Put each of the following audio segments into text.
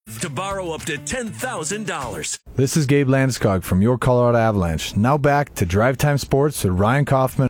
to borrow up to $10,000. This is Gabe Landeskog from your Colorado Avalanche. Now back to Drive Time Sports with Ryan Kaufman.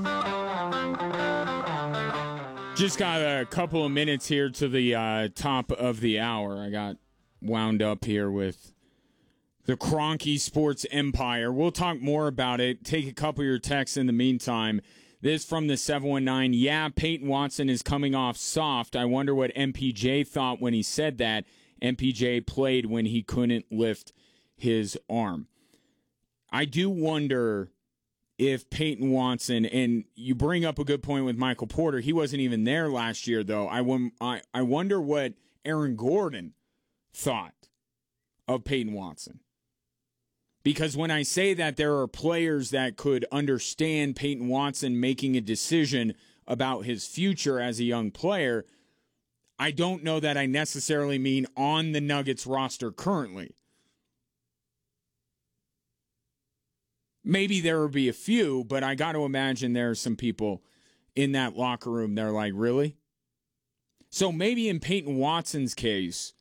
Just got a couple of minutes here to the top of the hour. I got wound up here with the Kroenke Sports Empire. We'll talk more about it. Take a couple of your texts in the meantime. This from the 719. Yeah, Peyton Watson is coming off soft. I wonder what MPJ thought when he said that. MPJ played when he couldn't lift his arm. I do wonder if Peyton Watson, and you bring up a good point with Michael Porter. He wasn't even there last year, though. I wonder what Aaron Gordon thought of Peyton Watson. Because when I say that there are players that could understand Peyton Watson making a decision about his future as a young player, I don't know that I necessarily mean on the Nuggets roster currently. Maybe there will be a few, but I got to imagine there are some people in that locker room that are like, really? So maybe in Peyton Watson's case,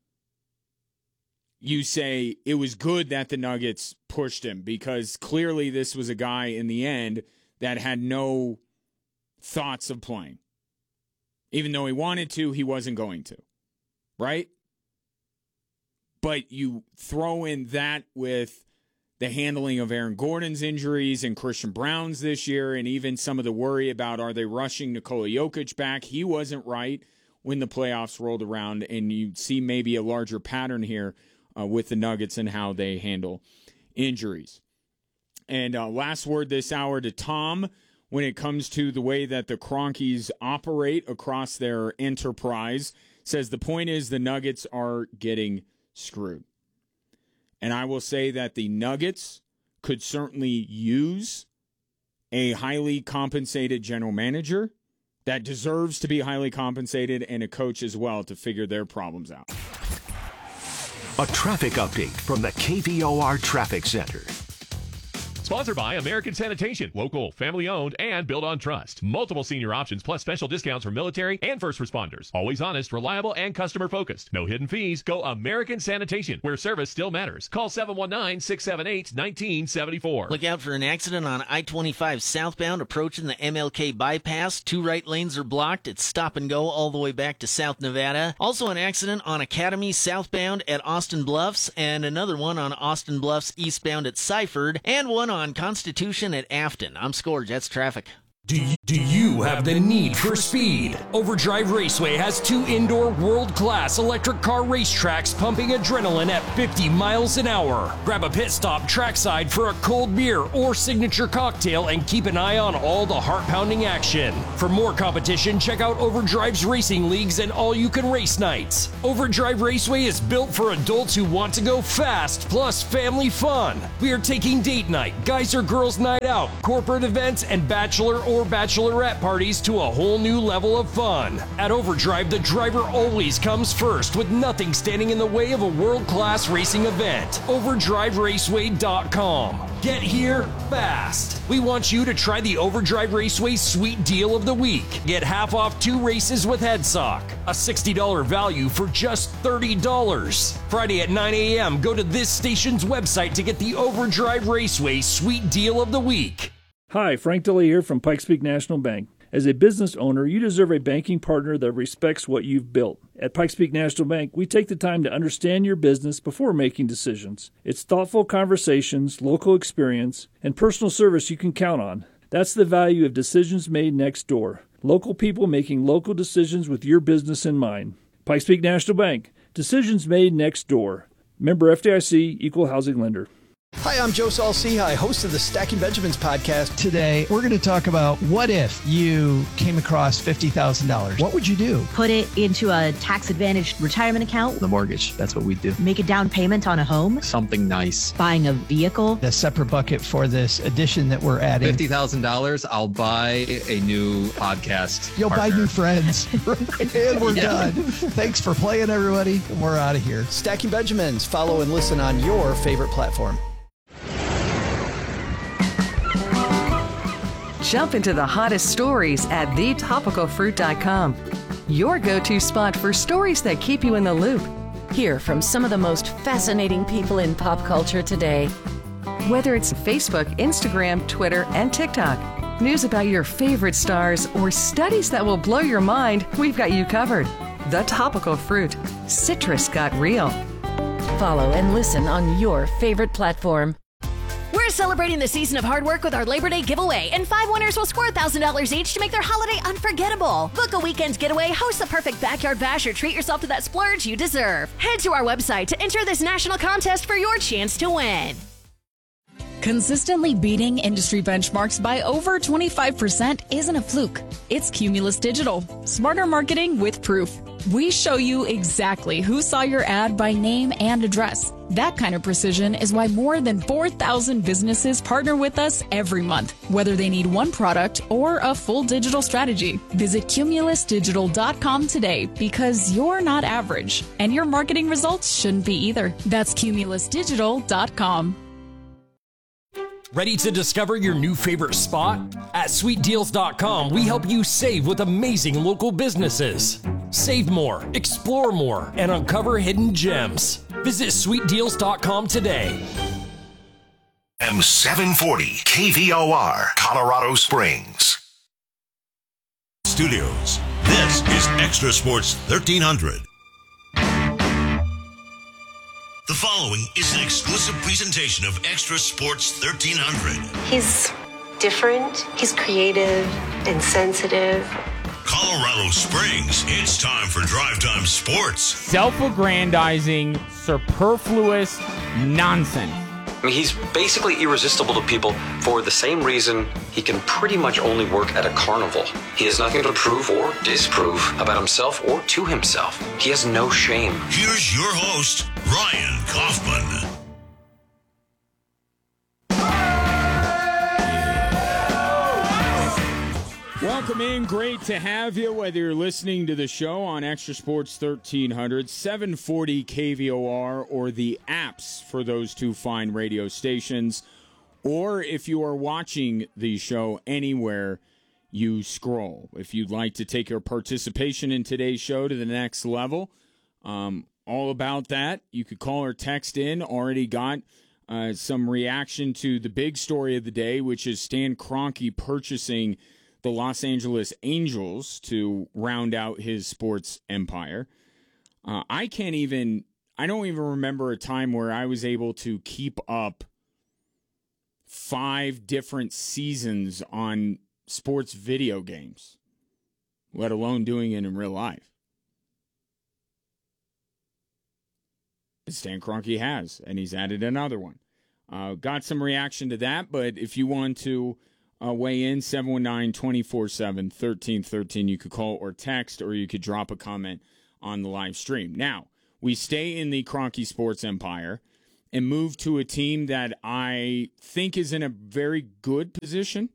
you say it was good that the Nuggets pushed him because clearly this was a guy in the end that had no thoughts of playing. Even though he wanted to, he wasn't going to. Right? But you throw in that with the handling of Aaron Gordon's injuries and Christian Brown's this year, and even some of the worry about are they rushing Nikola Jokic back. He wasn't right when the playoffs rolled around, and you see maybe a larger pattern here with the Nuggets and how they handle injuries. And last word this hour to Tom when it comes to the way that the Kroenkes operate across their enterprise. Says the point is the Nuggets are getting screwed. And I will say that the Nuggets could certainly use a highly compensated general manager that deserves to be highly compensated and a coach as well to figure their problems out. A traffic update from the KVOR Traffic Center. Sponsored by American Sanitation, local, family-owned, and built on trust. Multiple senior options plus special discounts for military and first responders. Always honest, reliable, and customer-focused. No hidden fees. Go American Sanitation, where service still matters. Call 719-678-1974. Look out for an accident on I-25 southbound approaching the MLK bypass. 2 right lanes are blocked. It's stop and go all the way back to South Nevada. Also an accident on Academy southbound at Austin Bluffs, and another one on Austin Bluffs eastbound at Seifert, and one on Constitution at Afton. I'm Scourge. That's traffic. Do you have the need for speed? Overdrive Raceway has 2 indoor world-class electric car racetracks pumping adrenaline at 50 miles an hour. Grab a pit stop trackside for a cold beer or signature cocktail and keep an eye on all the heart-pounding action. For more competition, check out Overdrive's racing leagues and all-you-can race nights. Overdrive Raceway is built for adults who want to go fast, plus family fun. We are taking date night, guys or girls night out, corporate events, and bachelor or bachelorette parties to a whole new level of fun. At Overdrive, the driver always comes first, with nothing standing in the way of a world-class racing event. OverdriveRaceway.com. Get here fast. We want you to try the Overdrive Raceway Sweet Deal of the Week. Get half off 2 races with HeadSock. A $60 value for just $30. Friday at 9 a.m., go to this station's website to get the Overdrive Raceway Sweet Deal of the Week. Hi, Frank DeLay here from Pikes Peak National Bank. As a business owner, you deserve a banking partner that respects what you've built. At Pikes Peak National Bank, we take the time to understand your business before making decisions. It's thoughtful conversations, local experience, and personal service you can count on. That's the value of decisions made next door. Local people making local decisions with your business in mind. Pikes Peak National Bank. Decisions made next door. Member FDIC, Equal Housing Lender. Hi, I'm Joe Saul-Sehy, host of the Stacking Benjamins podcast. Today, we're going to talk about what if you came across $50,000? What would you do? Put it into a tax-advantaged retirement account. The mortgage, that's what we do. Make a down payment on a home. Something nice. Buying a vehicle. A separate bucket for this addition that we're adding. $50,000, I'll buy a new podcast You'll partner. buy new friends. And we're done. Thanks for playing, everybody. We're out of here. Stacking Benjamins. Follow and listen on your favorite platform. Jump into the hottest stories at thetopicalfruit.com. Your go-to spot for stories that keep you in the loop. Hear from some of the most fascinating people in pop culture today. Whether it's Facebook, Instagram, Twitter, and TikTok, news about your favorite stars, or studies that will blow your mind, we've got you covered. The Topical Fruit. Citrus got real. Follow and listen on your favorite platform. We're celebrating the season of hard work with our Labor Day giveaway, and 5 winners will score $1,000 each to make their holiday unforgettable. Book a weekend getaway, host the perfect backyard bash, or treat yourself to that splurge you deserve. Head to our website to enter this national contest for your chance to win. Consistently beating industry benchmarks by over 25% isn't a fluke. It's Cumulus Digital. Smarter marketing with proof. We show you exactly who saw your ad by name and address. That kind of precision is why more than 4,000 businesses partner with us every month, whether they need one product or a full digital strategy. Visit cumulusdigital.com today, because you're not average, and your marketing results shouldn't be either. That's cumulusdigital.com. Ready to discover your new favorite spot? At sweetdeals.com, we help you save with amazing local businesses. Save more, explore more, and uncover hidden gems. Visit sweetdeals.com today. M740 KVOR, Colorado Springs. Studios. This is Extra Sports 1300. The following is an exclusive presentation of Extra Sports 1300. He's different, he's creative and sensitive. Colorado Springs, it's time for Drive Time Sports. Self-aggrandizing, superfluous nonsense. I mean, he's basically irresistible to people for the same reason he can pretty much only work at a carnival. He has nothing to prove or disprove about himself or to himself. He has no shame. Here's your host, Ryan Kaufman. Welcome in. Great to have you, whether you're listening to the show on Extra Sports 1300, 740 KVOR, or the apps for those two fine radio stations, or if you are watching the show anywhere you scroll. If you'd like to take your participation in today's show to the next level, all about that. You could call or text in. Already got some reaction to the big story of the day, which is Stan Kroenke purchasing the Los Angeles Angels to round out his sports empire. I don't even remember a time where I was able to keep up 5 different seasons on sports video games, let alone doing it in real life. Stan Kroenke has, and he's added another one. Got some reaction to that, but if you want to weigh in, 719-247-1313. You could call or text, or you could drop a comment on the live stream. Now, we stay in the Kroenke sports empire and move to a team that I think is in a very good position.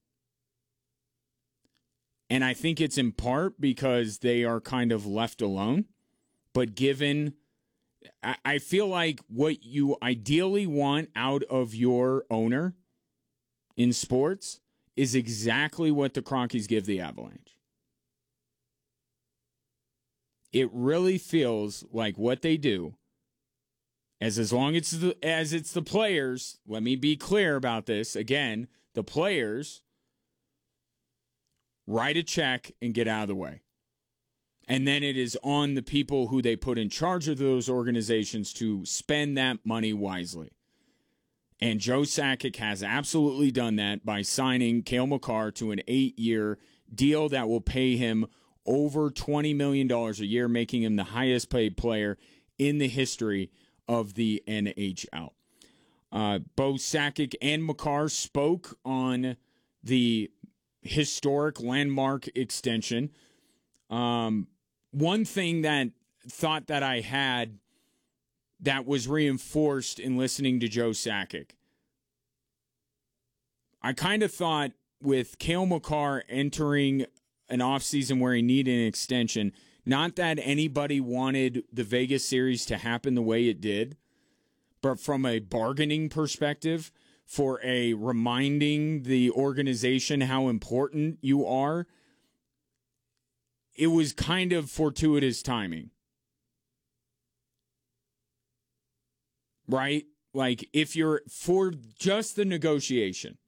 And I think it's in part because they are kind of left alone. But given, I feel like what you ideally want out of your owner in sports is exactly what the Kroenkes give the Avalanche. It really feels like what they do, as long as it's the players, let me be clear about this, again, the players write a check and get out of the way. And then it is on the people who they put in charge of those organizations to spend that money wisely. And Joe Sakic has absolutely done that by signing Cale Makar to an 8-year deal that will pay him over $20 million a year, making him the highest paid player in the history of the NHL. Both Sakic and Makar spoke on the historic landmark extension. One thing that I had that was reinforced in listening to Joe Sakic, I kind of thought with Cale Makar entering an offseason where he needed an extension, not that anybody wanted the Vegas series to happen the way it did, but from a bargaining perspective, for a reminding the organization how important you are, it was kind of fortuitous timing. right? Like, if you're for just the negotiation,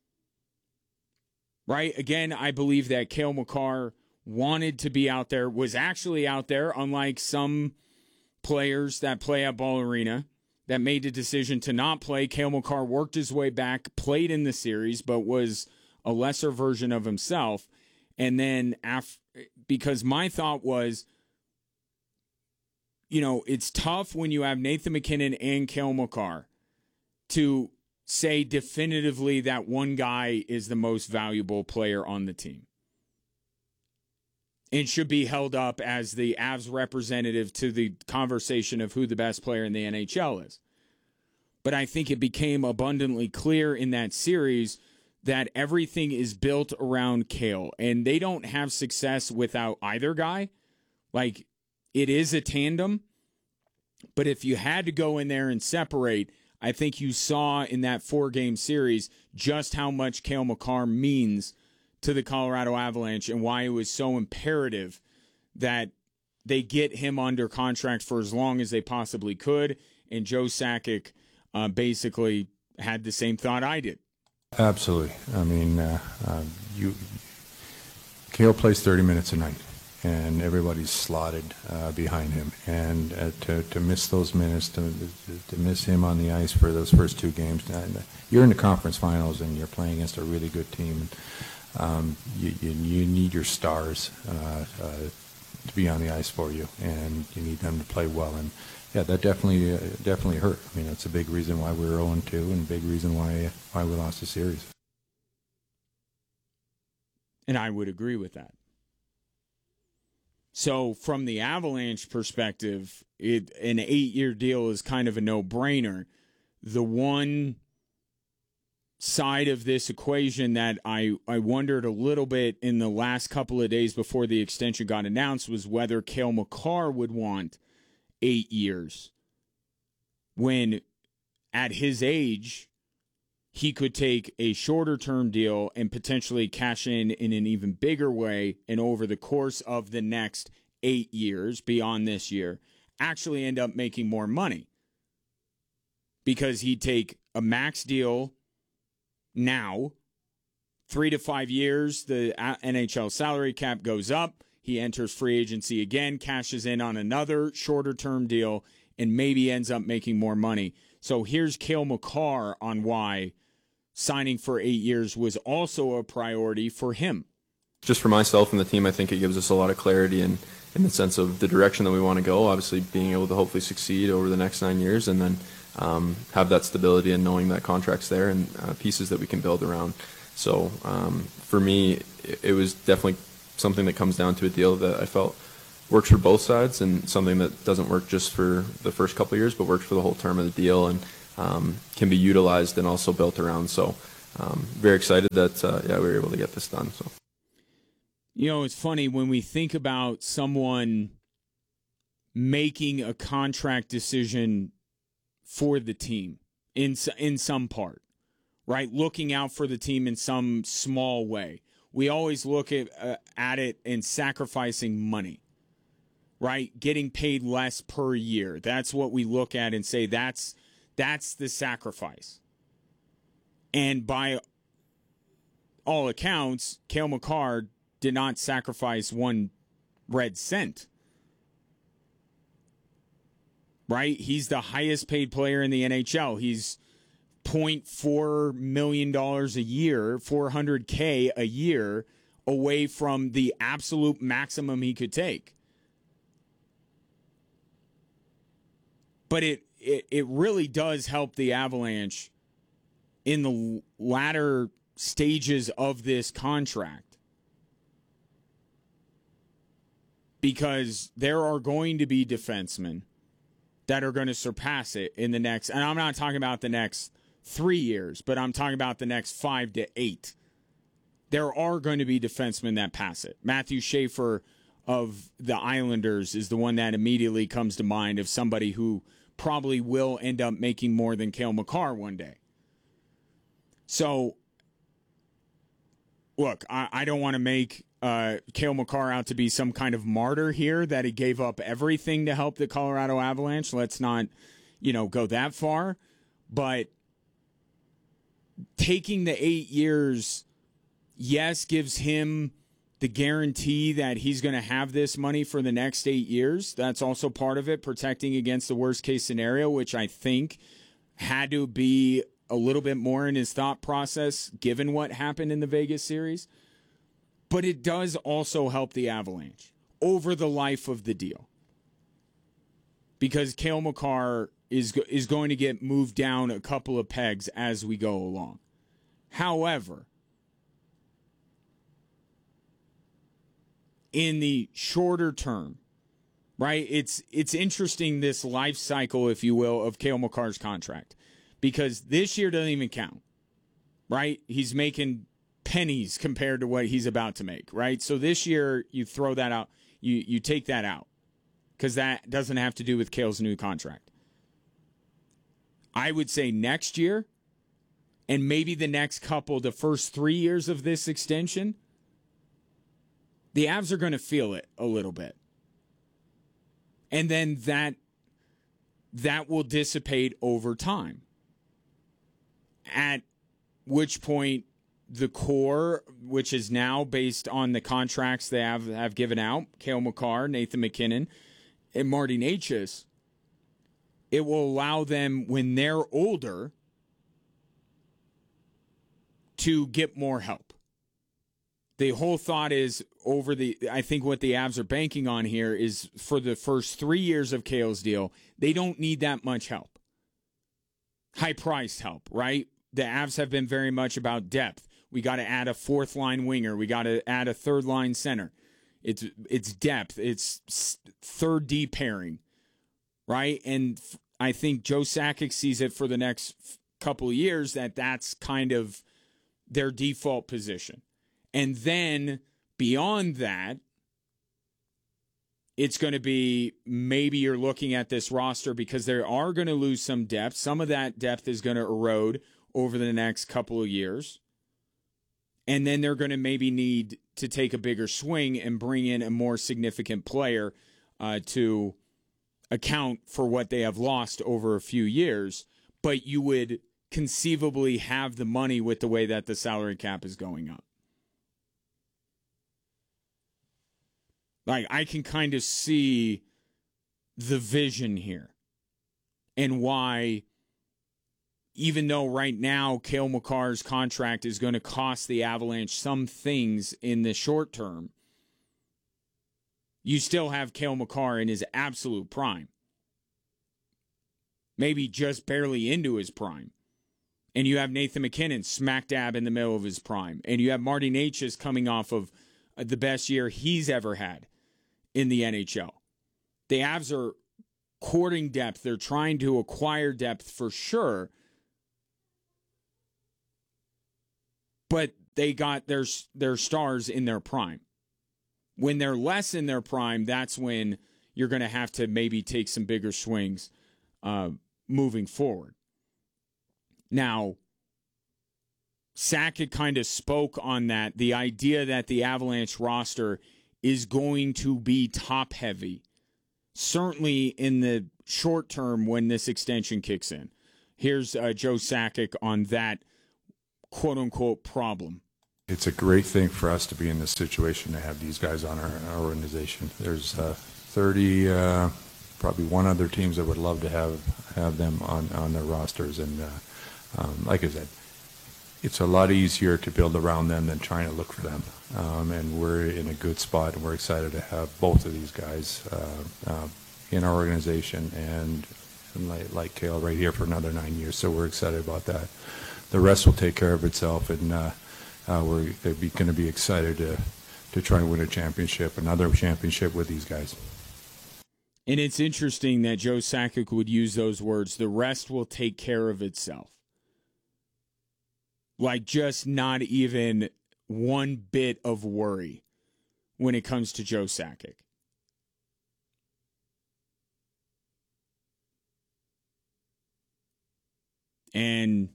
right? Again, I believe that Cale Makar wanted to be out there, was actually out there, unlike some players that play at Ball Arena that made the decision to not play. Cale Makar worked his way back, played in the series, but was a lesser version of himself. And then because my thought was, it's tough when you have Nathan MacKinnon and Cale Makar to say definitively that one guy is the most valuable player on the team and should be held up as the Avs representative to the conversation of who the best player in the NHL is. But I think it became abundantly clear in that series that everything is built around Cale, and they don't have success without either guy. Like, it is a tandem, but if you had to go in there and separate, I think you saw in that 4-game series just how much Cale Makar means to the Colorado Avalanche and why it was so imperative that they get him under contract for as long as they possibly could. And Joe Sakic basically had the same thought I did. Absolutely. I mean, Cale plays 30 minutes a night, and everybody's slotted behind him. And to miss those minutes, to miss him on the ice for those first 2 games, you're in the conference finals and you're playing against a really good team. You need your stars to be on the ice for you, and you need them to play well. And yeah, that definitely hurt. I mean, that's a big reason why we were 0-2, and a big reason why we lost the series. And I would agree with that. So from the Avalanche perspective, an 8-year deal is kind of a no-brainer. The one side of this equation that I wondered a little bit in the last couple of days before the extension got announced was whether Cale Makar would want 8 years when at his age he could take a shorter term deal and potentially cash in an even bigger way, and over the course of the next 8 years beyond this year actually end up making more money because he'd take a max deal now, 3 to 5 years, the NHL salary cap goes up. He enters free agency again, cashes in on another shorter-term deal, and maybe ends up making more money. So here's Cale Makar on why signing for 8 years was also a priority for him. Just for myself and the team, I think it gives us a lot of clarity in the sense of the direction that we want to go, obviously being able to hopefully succeed over the next 9 years, and then have that stability and knowing that contract's there and pieces that we can build around. So for me, it was definitely something that comes down to a deal that I felt works for both sides, and something that doesn't work just for the first couple of years, but works for the whole term of the deal, and can be utilized and also built around. So very excited that we were able to get this done. So, it's funny when we think about someone making a contract decision for the team in some part, right? Looking out for the team in some small way. We always look at it and sacrificing money, right? Getting paid less per year. That's what we look at and say that's the sacrifice. And by all accounts, Cale Makar did not sacrifice one red cent. Right? He's the highest paid player in the NHL. He's $0.4 million a year, $400K a year away from the absolute maximum he could take. But it really does help the Avalanche in the latter stages of this contract, because there are going to be defensemen that are going to surpass it in the next, and I'm not talking about the next 3 years, but I'm talking about the next 5 to 8. There are going to be defensemen that pass it. Matthew Schaefer of the Islanders is the one that immediately comes to mind of somebody who probably will end up making more than Cale Makar one day. So, look, I don't want to make Cale Makar out to be some kind of martyr here, that he gave up everything to help the Colorado Avalanche. Let's not, go that far, but taking the 8 years, yes, gives him the guarantee that he's going to have this money for the next 8 years. That's also part of it, protecting against the worst case scenario, which I think had to be a little bit more in his thought process given what happened in the Vegas series. But it does also help the Avalanche over the life of the deal, because Cale Makar is going to get moved down a couple of pegs as we go along. However, in the shorter term, right, it's interesting, this life cycle, if you will, of Cale Makar's contract, because this year doesn't even count, right? He's making pennies compared to what he's about to make, right? So this year, you throw that out, you take that out, because that doesn't have to do with Cale's new contract. I would say next year, and maybe the first 3 years of this extension, the Avs are going to feel it a little bit. And then that will dissipate over time. At which point, the core, which is now based on the contracts they have given out, Cale Makar, Nathan MacKinnon, and Marty Necas, it will allow them, when they're older, to get more help. The whole thought is I think what the Avs are banking on here is for the first 3 years of Cale's deal, they don't need that much help. High-priced help, right? The Avs have been very much about depth. We got to add a fourth-line winger. We got to add a third-line center. It's depth. It's third D pairing, right? And I think Joe Sakic sees it for the next couple of years that's kind of their default position. And then beyond that, it's going to be, maybe you're looking at this roster because they are going to lose some depth. Some of that depth is going to erode over the next couple of years. And then they're going to maybe need to take a bigger swing and bring in a more significant player to account for what they have lost over a few years. But you would conceivably have the money with the way that the salary cap is going up. Like, I can kind of see the vision here and why, even though right now Cale Makar's contract is going to cost the Avalanche some things in the short term, you still have Cale Makar in his absolute prime. Maybe just barely into his prime. And you have Nathan MacKinnon smack dab in the middle of his prime. And you have Marty Necas coming off of the best year he's ever had in the NHL. The Avs are courting depth. They're trying to acquire depth for sure. But they got their stars in their prime. When they're less in their prime, that's when you're going to have to maybe take some bigger swings moving forward. Now, Sakic kind of spoke on that, the idea that the Avalanche roster is going to be top-heavy, certainly in the short term when this extension kicks in. Here's Joe Sakic on that quote-unquote problem. It's a great thing for us to be in this situation to have these guys on our organization. There's 30, probably one other teams that would love to have them on their rosters. And like I said, it's a lot easier to build around them than trying to look for them. And we're in a good spot, and we're excited to have both of these guys in our organization, and like Cale right here for another 9 years. So we're excited about that. The rest will take care of itself, and we're going to be excited to try and win a championship, another championship with these guys. And it's interesting that Joe Sakic would use those words, the rest will take care of itself. Like, just not even one bit of worry when it comes to Joe Sakic. And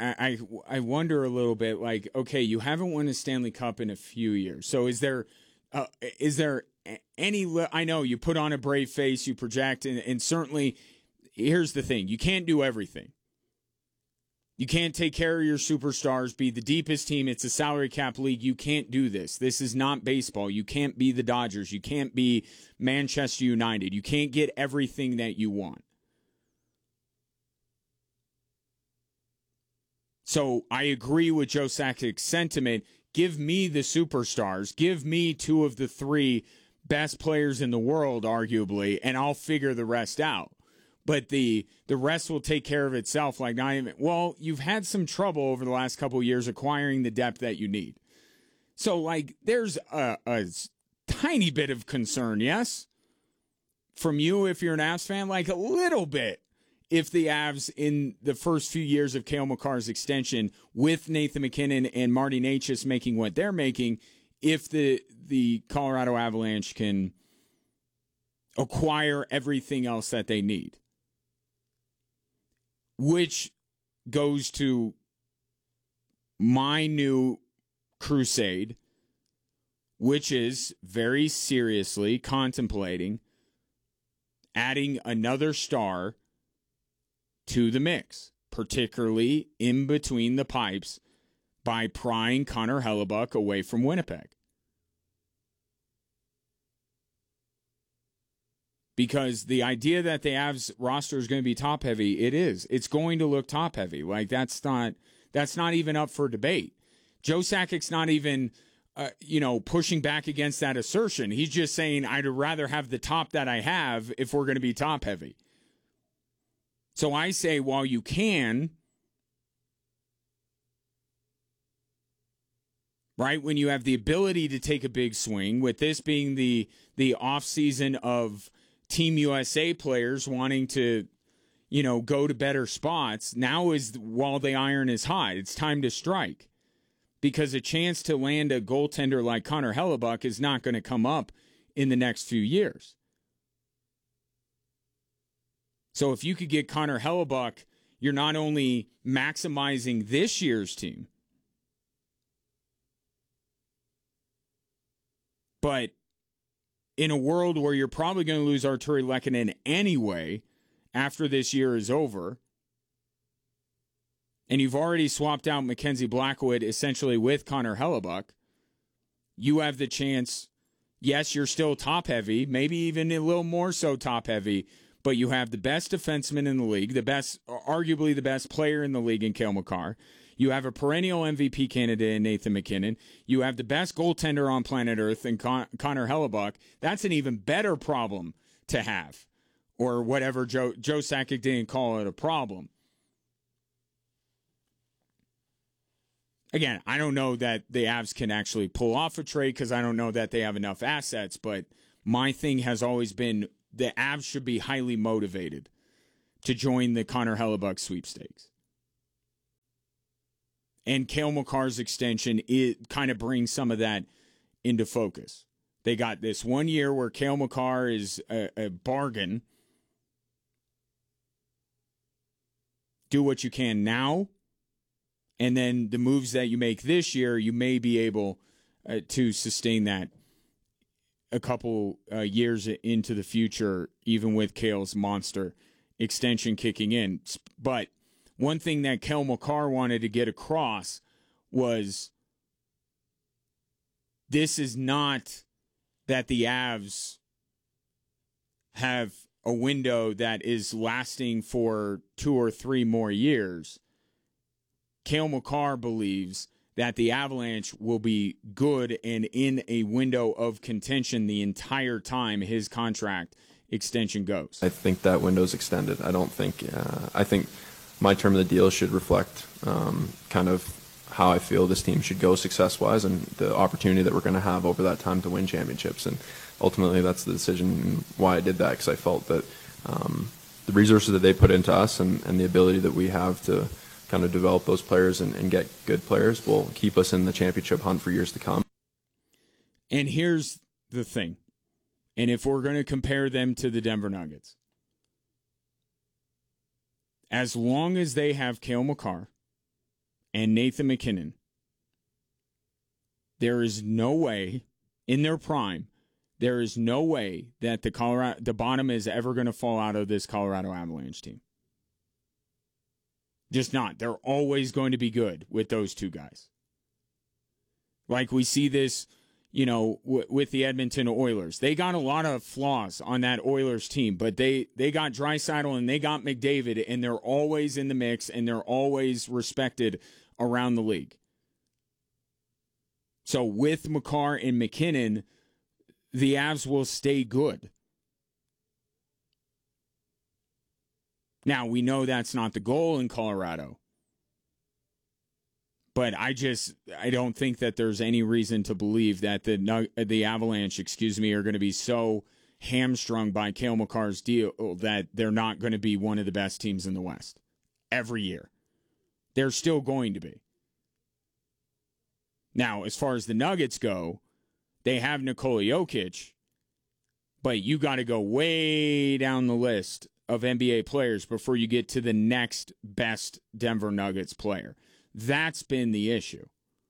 I wonder a little bit, like, okay, you haven't won a Stanley Cup in a few years. So is there, is there any? I know you put on a brave face, you project, and certainly, here's the thing: you can't do everything. You can't take care of your superstars, be the deepest team. It's a salary cap league. You can't do this. This is not baseball. You can't be the Dodgers. You can't be Manchester United. You can't get everything that you want. So I agree with Joe Sakic's sentiment. Give me the superstars. Give me 2 of the 3 best players in the world, arguably, and I'll figure the rest out. But the rest will take care of itself. Like, not even, well, you've had some trouble over the last couple of years acquiring the depth that you need. So, like, there's a tiny bit of concern, yes? From you, if you're an Avs fan, like a little bit. If the Avs, in the first few years of Cale Makar's extension, with Nathan MacKinnon and Marty Necas making what they're making, if the Colorado Avalanche can acquire everything else that they need. Which goes to my new crusade, which is very seriously contemplating adding another star to the mix, particularly in between the pipes, by prying Connor Hellebuyck away from Winnipeg. Because the idea that the Avs roster is going to be top heavy, it is. It's going to look top heavy. Like, that's not even up for debate. Joe Sakic's not even pushing back against that assertion. He's just saying, I'd rather have the top that I have if we're going to be top heavy. So I say, while you can, right, when you have the ability to take a big swing, with this being the offseason of Team USA players wanting to, go to better spots, now is while the iron is hot. It's time to strike. Because a chance to land a goaltender like Connor Hellebuyck is not going to come up in the next few years. So if you could get Connor Hellebuyck, you're not only maximizing this year's team, but in a world where you're probably going to lose Artturi Lehkonen anyway after this year is over, and you've already swapped out Mackenzie Blackwood essentially with Connor Hellebuyck, you have the chance, yes, you're still top-heavy, maybe even a little more so top-heavy, but you have the best defenseman in the league, arguably the best player in the league in Cale Makar. You have a perennial MVP candidate in Nathan MacKinnon. You have the best goaltender on planet Earth in Connor Hellebuyck. That's an even better problem to have, or whatever Joe Sakic didn't call it a problem. Again, I don't know that the Avs can actually pull off a trade because I don't know that they have enough assets, but my thing has always been the Avs should be highly motivated to join the Connor Hellebuyck sweepstakes. And Cale Makar's extension, it kind of brings some of that into focus. They got this 1 year where Cale Makar is a bargain. Do what you can now, and then the moves that you make this year, you may be able to sustain that a couple years into the future, even with Cale's monster extension kicking in. But one thing that Cale Makar wanted to get across was this is not that the Avs have a window that is lasting for 2 or 3 more years. Cale Makar believes that the Avalanche will be good and in a window of contention the entire time his contract extension goes. I think that window's extended. I think my term of the deal should reflect kind of how I feel this team should go success-wise and the opportunity that we're going to have over that time to win championships. And ultimately, that's the decision why I did that, because I felt that the resources that they put into us and the ability that we have to kind of develop those players and get good players will keep us in the championship hunt for years to come. And here's the thing. And if we're going to compare them to the Denver Nuggets, as long as they have Cale Makar and Nathan MacKinnon, there is no way in their prime, there is no way that the bottom is ever going to fall out of this Colorado Avalanche team. Just not. They're always going to be good with those two guys. Like we see this, with the Edmonton Oilers. They got a lot of flaws on that Oilers team, but they got Draisaitl and they got McDavid, and they're always in the mix, and they're always respected around the league. So with Makar and McKinnon, the Avs will stay good. Now, we know that's not the goal in Colorado. But I don't think that there's any reason to believe that the Avalanche, are going to be so hamstrung by Cale Makar's deal that they're not going to be one of the best teams in the West every year. They're still going to be. Now, as far as the Nuggets go, they have Nikola Jokic, but you got to go way down the list of NBA players before you get to the next best Denver Nuggets player. That's been the issue.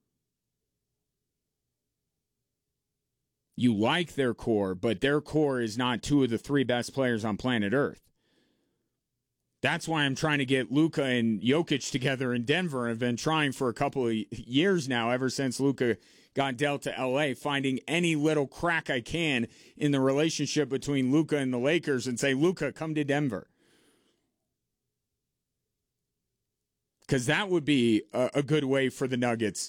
You like their core, but their core is not two of the three best players on planet Earth. That's why I'm trying to get Luka and Jokic together in Denver. I've been trying for a couple of years now, ever since Luka got dealt to L.A., finding any little crack I can in the relationship between Luka and the Lakers and say, Luka, come to Denver. Because that would be a good way for the Nuggets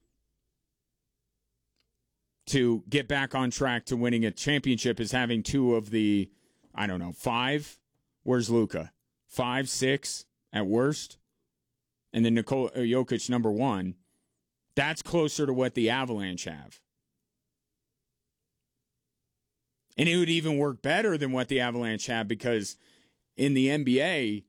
to get back on track to winning a championship, is having two of the, 5? Where's Luka? 5, 6 at worst? And then Nikola Jokic, number 1. That's closer to what the Avalanche have. And it would even work better than what the Avalanche have, because in the NBA,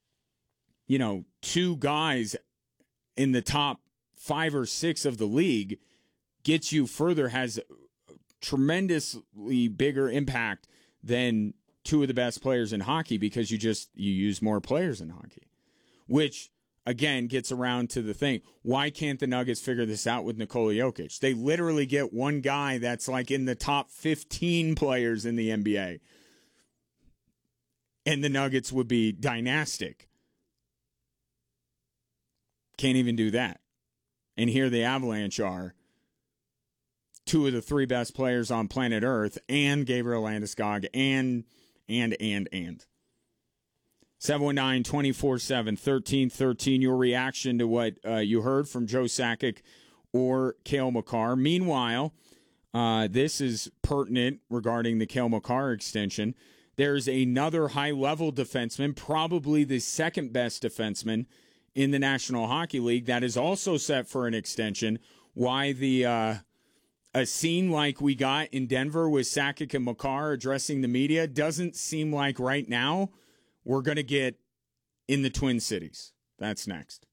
two guys in the top 5 or 6 of the league gets you further, has tremendously bigger impact than two of the best players in hockey, because you use more players in hockey, which again gets around to the thing. Why can't the Nuggets figure this out with Nikola Jokic? They literally get one guy that's like in the top 15 players in the NBA, and the Nuggets would be dynastic. Can't even do that. And here the Avalanche are two of the 3 best players on planet Earth, and Gabriel Landeskog, and. 719-247-1313, your reaction to what you heard from Joe Sakic or Cale Makar. Meanwhile, this is pertinent regarding the Cale Makar extension. There's another high-level defenseman, probably the second best defenseman in the National Hockey League, that is also set for an extension. Why a scene like we got in Denver with Sakic and Makar addressing the media doesn't seem like right now we're going to get in the Twin Cities. That's next.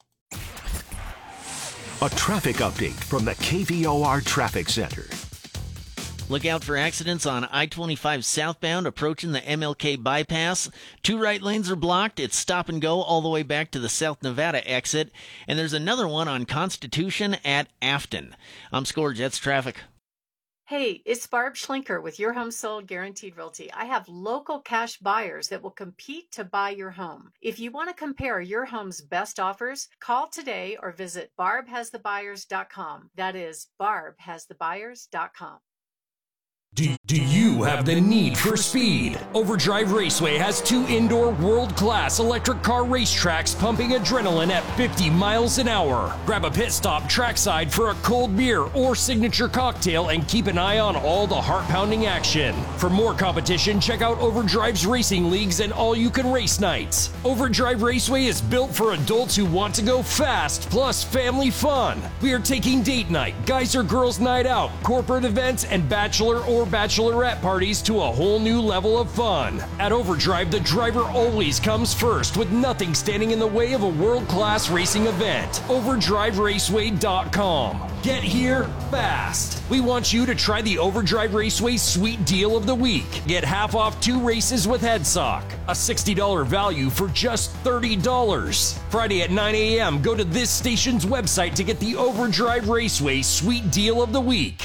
A traffic update from the KVOR Traffic Center. Look out for accidents on I-25 southbound approaching the MLK bypass. 2 right lanes are blocked. It's stop and go all the way back to the South Nevada exit. And there's another one on Constitution at Afton. I'm Score Jets Traffic. Hey, it's Barb Schlinker with Your Home Sold Guaranteed Realty. I have local cash buyers that will compete to buy your home. If you want to compare your home's best offers, call today or visit barbhasthebuyers.com. That is barbhasthebuyers.com. Do you have the need for speed? Overdrive Raceway has 2 indoor world-class electric car racetracks pumping adrenaline at 50 miles an hour. Grab a pit stop trackside for a cold beer or signature cocktail and keep an eye on all the heart-pounding action. For more competition, check out Overdrive's racing leagues and all-you-can race nights. Overdrive Raceway is built for adults who want to go fast, plus family fun. We are taking date night, guys or girls night out, corporate events, and bachelor or bachelorette parties to a whole new level of fun. At Overdrive, the driver always comes first, with nothing standing in the way of a world-class racing event. OverdriveRaceway.com. Get here fast. We want you to try the Overdrive Raceway Sweet Deal of the Week. Get half off 2 races with HeadSock. A $60 value for just $30. Friday at 9 a.m., go to this station's website to get the Overdrive Raceway Sweet Deal of the Week.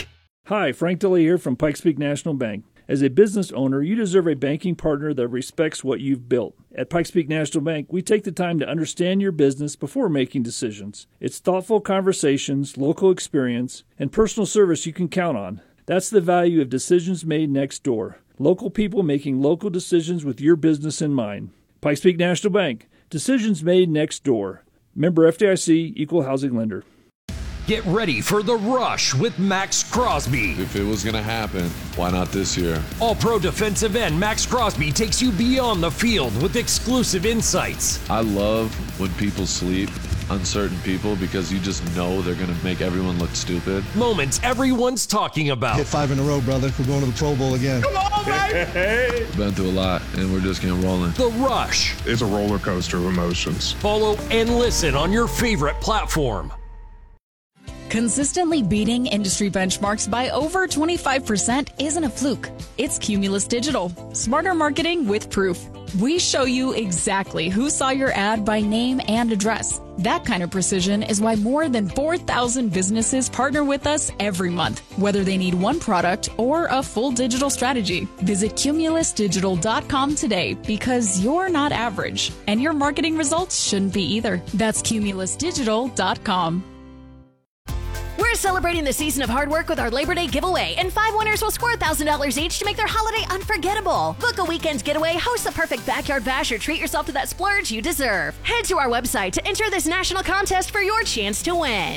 Hi, Frank Dilly here from Pikes Peak National Bank. As a business owner, you deserve a banking partner that respects what you've built. At Pikes Peak National Bank, we take the time to understand your business before making decisions. It's thoughtful conversations, local experience, and personal service you can count on. That's the value of decisions made next door. Local people making local decisions with your business in mind. Pikes Peak National Bank. Decisions made next door. Member FDIC, Equal Housing Lender. Get ready for The Rush with Max Crosby. If it was going to happen, why not this year? All-pro defensive end Max Crosby takes you beyond the field with exclusive insights. I love when people sleep, uncertain people, because you just know they're going to make everyone look stupid. Moments everyone's talking about. Hit 5 in a row, brother. We're going to the Pro Bowl again. Come on, baby! Been through a lot, and we're just getting rolling. The Rush. It's a roller coaster of emotions. Follow and listen on your favorite platform. Consistently beating industry benchmarks by over 25% isn't a fluke. It's Cumulus Digital. Smarter marketing with proof. We show you exactly who saw your ad by name and address. That kind of precision is why more than 4,000 businesses partner with us every month, whether they need one product or a full digital strategy. Visit cumulusdigital.com today because you're not average, and your marketing results shouldn't be either. That's cumulusdigital.com. We're celebrating the season of hard work with our Labor Day giveaway, and 5 winners will score $1,000 each to make their holiday unforgettable. Book a weekend getaway, host the perfect backyard bash, or treat yourself to that splurge you deserve. Head to our website to enter this national contest for your chance to win.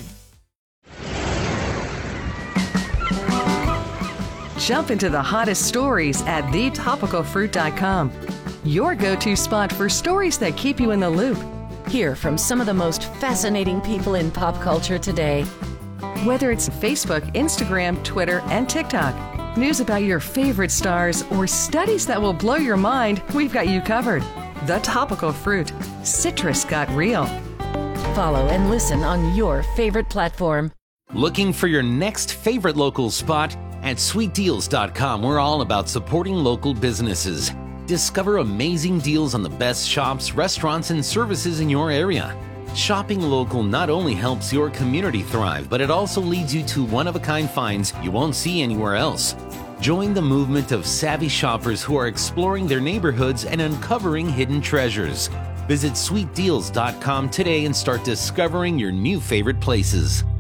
Jump into the hottest stories at thetopicalfruit.com. Your go-to spot for stories that keep you in the loop. Hear from some of the most fascinating people in pop culture today. Whether it's Facebook, Instagram, Twitter, and TikTok, news about your favorite stars, or studies that will blow your mind, we've got you covered. The Topical Fruit. Citrus got real. Follow and listen on your favorite platform. Looking for your next favorite local spot? At sweetdeals.com, we're all about supporting local businesses. Discover amazing deals on the best shops, restaurants, and services in your area. Shopping local not only helps your community thrive, but it also leads you to one-of-a-kind finds you won't see anywhere else. Join the movement of savvy shoppers who are exploring their neighborhoods and uncovering hidden treasures. Visit sweetdeals.com today and start discovering your new favorite places.